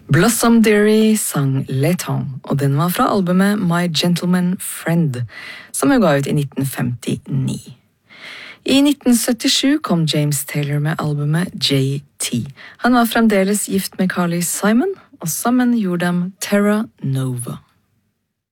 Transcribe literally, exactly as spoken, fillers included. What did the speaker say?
Blossom Dearie sang Le Temps, og den var fra albumet My Gentleman Friend, som hun ga ut i nitten femtini. I nitten syttisju kom James Taylor med albumet J T. Han var fremdeles gift med Carly Simon, og sammen gjorde de Terra Nova.